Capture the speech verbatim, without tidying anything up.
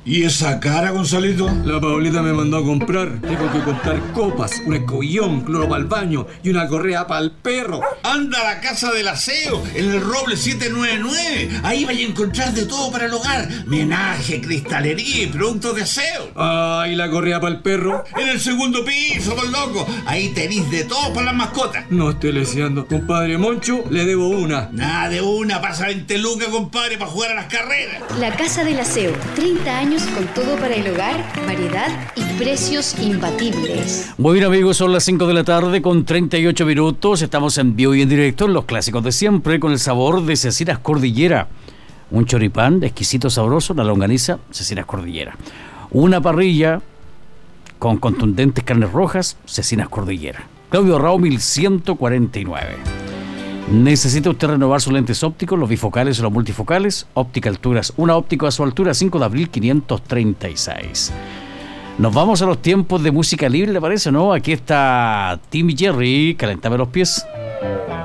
¿Y esa cara, Gonzalito? La Paulita me mandó a comprar. Tengo que comprar copas, un escobillón, cloro para el baño y una correa para el perro. Anda a la Casa del Aseo, en el Roble siete nueve nueve. Ahí vais a encontrar de todo para el hogar. Menaje, cristalería y productos de aseo. Ah, ¿y la correa para el perro? En el segundo piso, por loco. Ahí tenéis de todo para las mascotas. No estoy leseando. Compadre Moncho, le debo una. Nada de una, pasa veinte lucas, compadre, para jugar a las carreras. La Casa del Aseo, treinta años con todo para el hogar, variedad y precios imbatibles. Muy bien, amigos, son las cinco de la tarde con treinta y ocho minutos. Estamos en vivo y en directo en los clásicos de siempre con el sabor de Cecinas Cordillera. Un choripán exquisito, sabroso, una longaniza, Cecinas Cordillera. Una parrilla con contundentes carnes rojas, Cecinas Cordillera. Claudio Rao mil ciento cuarenta y nueve. ¿Necesita usted renovar sus lentes ópticos, los bifocales o los multifocales? Óptica Alturas, una óptica a su altura, cinco de abril quinientos treinta y seis. Nos vamos a los tiempos de música libre, ¿le parece, no? Aquí está Timmy Jerry, caléntame los pies.